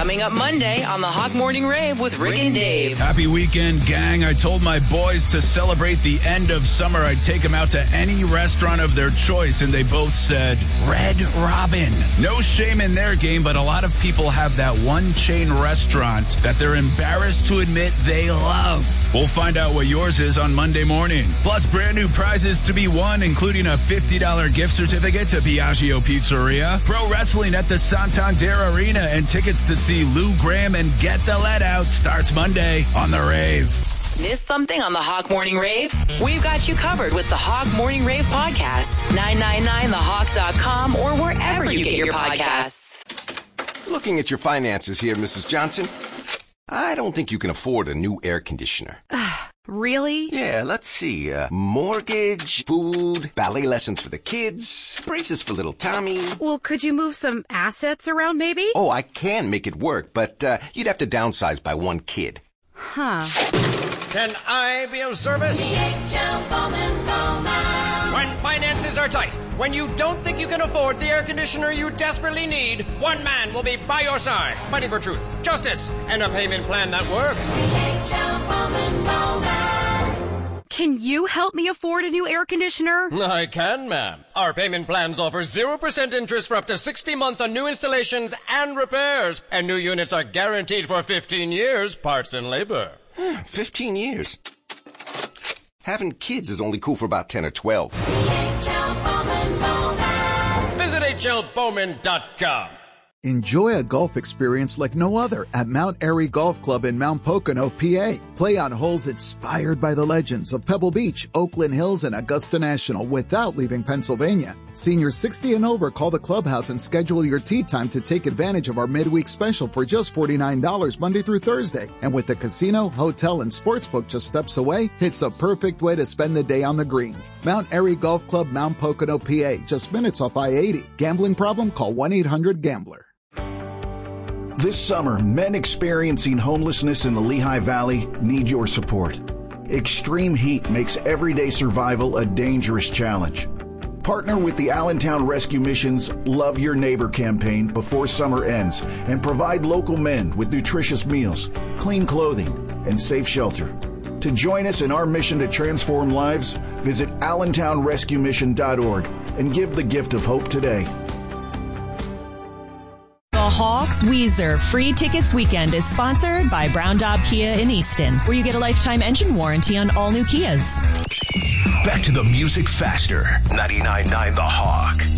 Coming up Monday on the Hawk Morning Rave with Rick and Dave. Happy weekend, gang. I told my boys to celebrate the end of summer, I'd take them out to any restaurant of their choice, and they both said Red Robin. No shame in their game, but a lot of people have that one chain restaurant that they're embarrassed to admit they love. We'll find out what yours is on Monday morning. Plus, brand new prizes to be won, including a $50 gift certificate to Piaggio Pizzeria, pro wrestling at the Santander Arena, and tickets to see Lou Graham and Get the Let Out starts Monday on The Rave. Miss something on the Hawk Morning Rave? We've got you covered with the Hawk Morning Rave podcast. 999thehawk.com or wherever you get your podcasts. Looking at your finances here, Mrs. Johnson, I don't think you can afford a new air conditioner. Really? Yeah, let's see. Mortgage, food, ballet lessons for the kids, braces for little Tommy. Well, could you move some assets around maybe? Oh, I can make it work, but you'd have to downsize by one kid. Huh. Can I be of service? DHL Bowman Bowman. When finances are tight, when you don't think you can afford the air conditioner you desperately need, one man will be by your side, fighting for truth, justice, and a payment plan that works. DHL Bowman Bowman. Can you help me afford a new air conditioner? I can, ma'am. Our payment plans offer 0% interest for up to 60 months on new installations and repairs. And new units are guaranteed for 15 years, parts and labor. 15 years. Having kids is only cool for about 10 or 12. DHL Bowman Bowman. Visit hlbowman.com. Enjoy a golf experience like no other at Mount Airy Golf Club in Mount Pocono, PA. Play on holes inspired by the legends of Pebble Beach, Oakland Hills, and Augusta National without leaving Pennsylvania. Seniors 60 and over, call the clubhouse and schedule your tee time to take advantage of our midweek special for just $49 Monday through Thursday. And with the casino, hotel, and sportsbook just steps away, it's the perfect way to spend the day on the greens. Mount Airy Golf Club, Mount Pocono, PA, just minutes off I-80. Gambling problem? Call 1-800-GAMBLER. This summer, men experiencing homelessness in the Lehigh Valley need your support. Extreme heat makes everyday survival a dangerous challenge. Partner with the Allentown Rescue Mission's Love Your Neighbor campaign before summer ends and provide local men with nutritious meals, clean clothing, and safe shelter. To join us in our mission to transform lives, visit AllentownRescueMission.org and give the gift of hope today. The Hawks Weezer Free Tickets Weekend is sponsored by Brown Daub Kia in Easton, where you get a lifetime engine warranty on all new Kias. Back to the music faster. 99.9 The Hawk.